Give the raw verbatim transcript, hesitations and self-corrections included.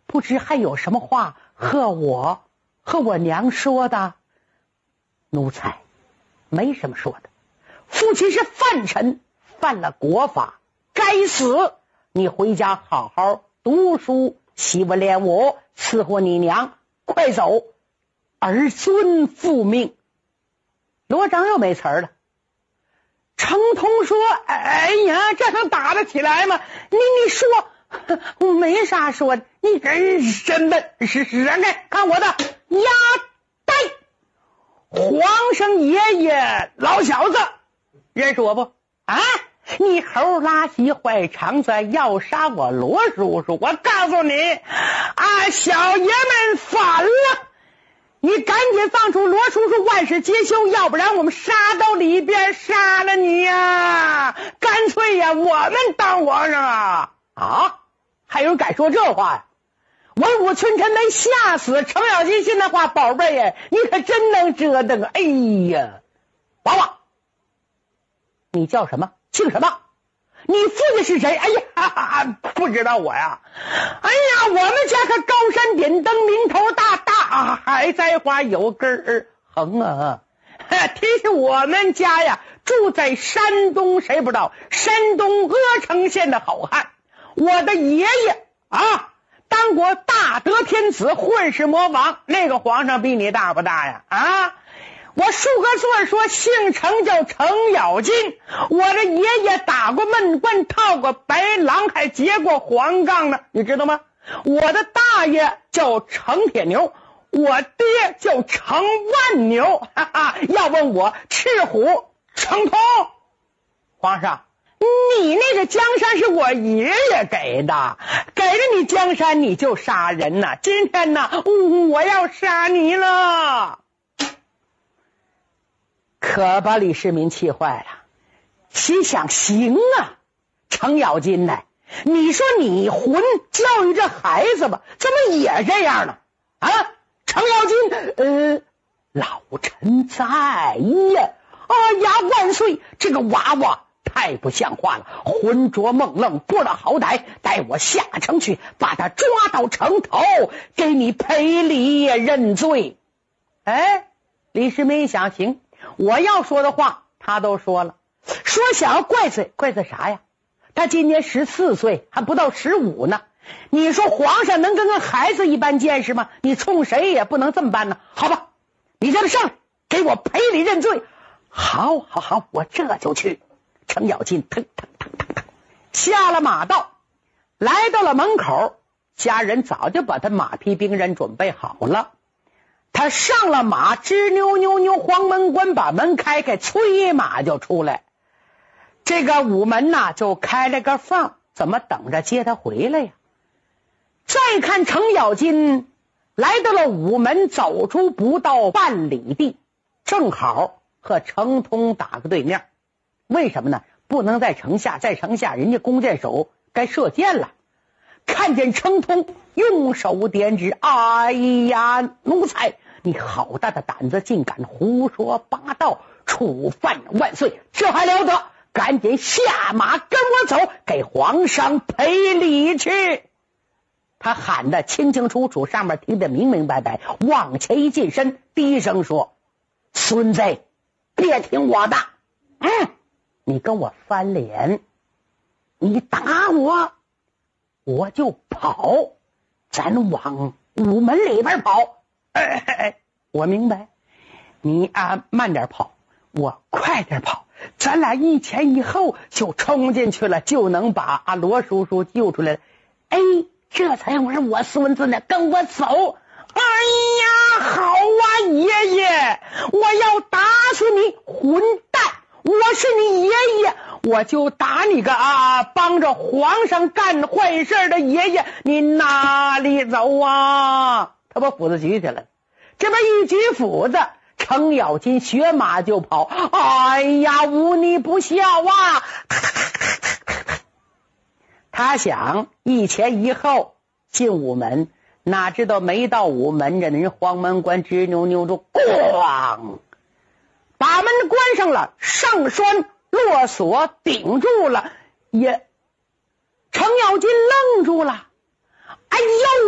不知还有什么话和我和我娘说的？奴才没什么说的，父亲是犯臣，犯了国法，该死。你回家好好读书，习文练武，伺候你娘，快走，儿孙复命。罗章又没词儿了。程通说：哎呀，这能打得起来吗？你你说，没啥说的，你真真的是让开看我的鸭蛋！皇上爷爷，老小子认识我不啊？你猴拉稀坏肠子，要杀我罗叔叔！我告诉你啊，小爷们反了！你赶紧放出罗叔叔，万事皆休，要不然我们杀到里边杀了你呀！干脆呀，我们当皇上啊！啊，还有人敢说这话呀？文武群臣能吓死程咬金现在话，宝贝呀，你可真能折腾啊！哎呀，娃娃，你叫什么？姓什么？你父亲是谁？哎呀，不知道我呀。哎呀，我们家可高山点灯，名头大，大海栽花有根儿横啊。其实我们家呀住在山东，谁不知道？山东阿城县的好汉，我的爷爷啊当过大德天子，混世魔王。那个皇上比你大不大呀？啊，我数个岁说姓程叫程咬金，我的爷爷打过闷棍，套过白狼，还结过黄杠呢，你知道吗？我的大爷叫程铁牛，我爹叫程万牛，哈哈！要问我赤虎程通，皇上，你那个江山是我爷爷给的，给了你江山你就杀人呐！今天呢，我要杀你了。可把李世民气坏了，心想行啊，程咬金呢？你说你混教育这孩子吧，怎么也这样呢？啊，程咬金，呃，老臣在呀！啊呀，万岁！这个娃娃太不像话了，浑浊梦愣，不知道好歹，带我下城去，把他抓到城头，给你赔礼认罪。哎，李世民一想，行。我要说的话他都说了，说想要怪罪，怪罪啥呀？他今年十四岁，还不到十五呢。你说皇上能跟个孩子一般见识吗？你冲谁也不能这么办呢。好吧，你叫他上来给我赔礼认罪。好好好，我这就去。程咬金腾腾腾腾腾下了马道，来到了门口，家人早就把他马匹兵刃准备好了。他上了马，吱扭扭扭，黄门官把门开开，催马就出来。这个午门呐就开了个缝，怎么等着接他回来呀？再看程咬金来到了午门，走出不到半里地，正好和程通打个对面。为什么呢？不能在城下，在城下人家弓箭手该射箭了。看见程通用手点指，哎呀，奴才，你好大的胆子，竟敢胡说八道，触犯万岁！这还了得！赶紧下马跟我走，给皇上赔礼去！他喊得清清楚楚，上面听得明明白白，往前一近身，低声说：孙子，别听我的，嗯，你跟我翻脸，你打我我就跑，咱往午门里边跑。哎哎哎，我明白，你啊慢点跑，我快点跑，咱俩一前一后就冲进去了，就能把阿罗叔叔救出来了。哎，这才是我孙子呢，跟我走。哎呀，好啊，爷爷，我要打死你，混蛋！我是你爷爷，我就打你个啊帮着皇上干坏事的爷爷，你哪里走啊？他把斧子举起来，这边一举斧子，程咬金学马就跑。哎呀，忤逆不孝啊！他想一前一后进午门，哪知道没到午门，这人黄门官直扭扭着咣把门关上了，上栓落锁顶住了，也程咬金愣住了。哎呦